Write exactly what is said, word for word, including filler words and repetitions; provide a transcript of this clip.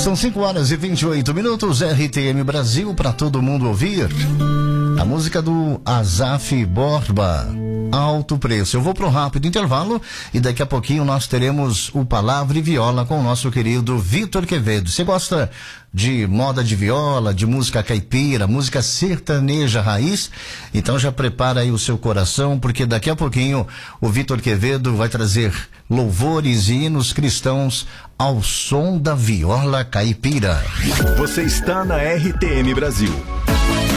São cinco horas e vinte e oito minutos, R T M Brasil para todo mundo ouvir. A música do Azaf Borba, Alto Preço. Eu vou para um rápido intervalo e daqui a pouquinho nós teremos o Palavra e Viola com o nosso querido Vitor Quevedo. Você gosta de moda de viola, de música caipira, música sertaneja raiz? Então já prepara aí o seu coração, porque daqui a pouquinho o Vitor Quevedo vai trazer louvores e hinos cristãos ao som da viola caipira. Você está na R T M Brasil.